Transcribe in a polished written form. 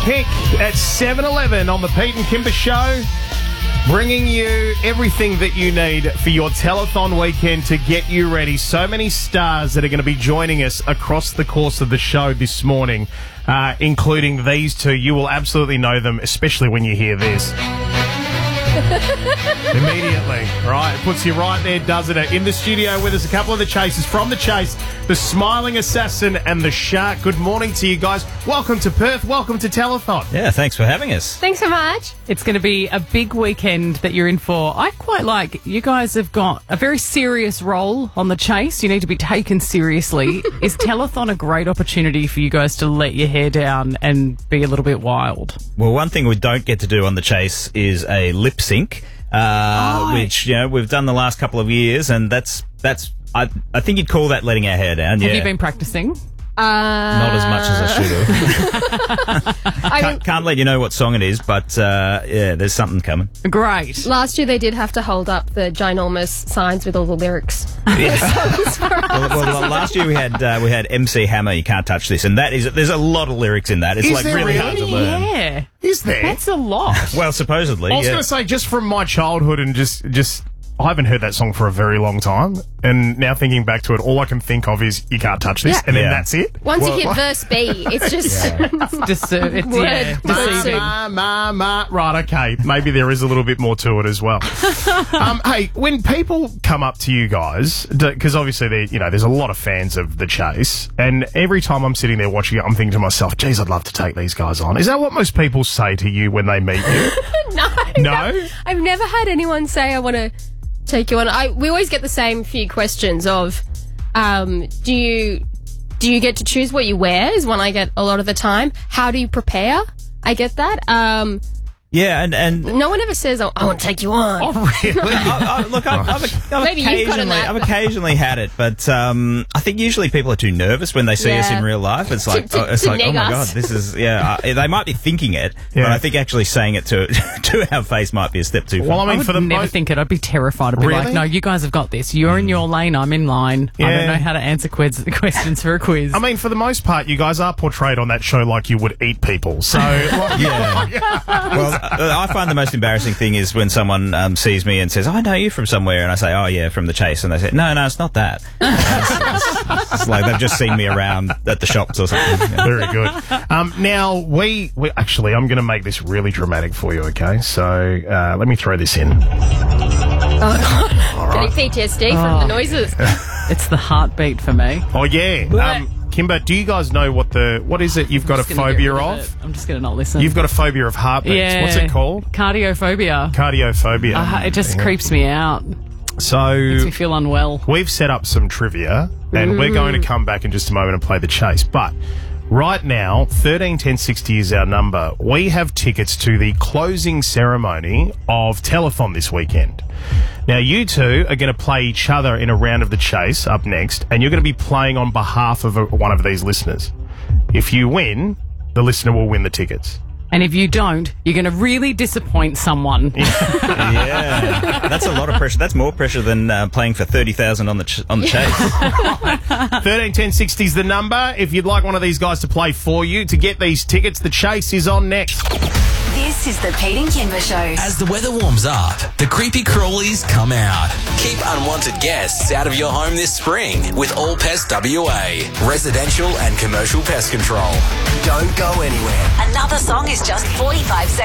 pick at 7-Eleven on the Pete and Kimber Show, bringing you everything that you need for your telethon weekend to get you ready. So many stars that are going to be joining us across the course of the show this morning, including these two. You will absolutely know them, especially when you hear this. Immediately, right? It puts you right there, doesn't it? In the studio with us, a couple of the chasers from The Chase, the Smiling Assassin and the Shark. Good morning to you guys. Welcome to Perth. Welcome to Telethon. Yeah, thanks for having us. Thanks so much. It's going to be a big weekend that you're in for. I quite like, you guys have got a very serious role on The Chase. You need to be taken seriously. Is Telethon a great opportunity for you guys to let your hair down and be a little bit wild? Well, one thing we don't get to do on The Chase is a lip sync, which, we've done the last couple of years, and that's I think you'd call that letting our hair down. Have you been practicing? Not as much as I should have. Can't let you know what song it is, but there's something coming. Great. Last year they did have to hold up the ginormous signs with all the lyrics. Yes. well, last year we had MC Hammer, You Can't Touch This, and there's a lot of lyrics in that. It's really hard to learn. Yeah. Is there? That's a lot. Well, supposedly. I was going to say, just from my childhood and just I haven't heard that song for a very long time, and now thinking back to it, all I can think of is You Can't Touch This, and then that's it. Once you hit verse B, it's just... Deceiving. Right, okay. Maybe there is a little bit more to it as well. Hey, when people come up to you guys, because obviously there's a lot of fans of The Chase, and every time I'm sitting there watching it, I'm thinking to myself, geez, I'd love to take these guys on. Is that what most people say to you when they meet you? No? I've never had anyone say, I want to take you on. We always get the same few questions of, do you get to choose what you wear is one I get a lot of the time. How do you prepare? I get that. Yeah, and no one ever says, I want to take you on. Oh, really? Look, I've occasionally had it, but I think usually people are too nervous when they see us in real life. It's like, oh my God, this is, they might be thinking it, but I think actually saying it to our face might be a step too far. Well, I mean, I would never think it. I'd be terrified. I'd be like, no, you guys have got this. You're in your lane, I'm in line. I don't know how to answer questions for a quiz. I mean, for the most part, you guys are portrayed on that show like you would eat people, so... Well, I find the most embarrassing thing is when someone sees me and says, I know you from somewhere, and I say, oh yeah, from The Chase, and they say, no, it's not that. It's like they've just seen me around at the shops or something. Yeah. Very good. Now, we actually, I'm going to make this really dramatic for you, okay? So, let me throw this in. Getting PTSD from the noises. It's the heartbeat for me. Oh, yeah. Kimber, do you guys know what is it you've got a phobia of? I'm just going to not listen. You've got a phobia of heartbeats. Yeah. What's it called? Cardiophobia. Cardiophobia. It just creeps me out. So makes me feel unwell. We've set up some trivia, and we're going to come back in just a moment and play The Chase. But right now, 131060 is our number. We have tickets to the closing ceremony of Telethon this weekend. Now, you two are going to play each other in a round of The Chase up next, and you're going to be playing on behalf of one of these listeners. If you win, the listener will win the tickets. And if you don't, you're going to really disappoint someone. Yeah, that's a lot of pressure. That's more pressure than playing for 30,000 on the Chase. 131060 is the number. If you'd like one of these guys to play for you, to get these tickets, The Chase is on next. This is the Pete and Kimber Show. As the weather warms up, the creepy crawlies come out. Keep unwanted guests out of your home this spring with All Pest WA. Residential and commercial pest control. Don't go anywhere. Another song is just 45 seconds.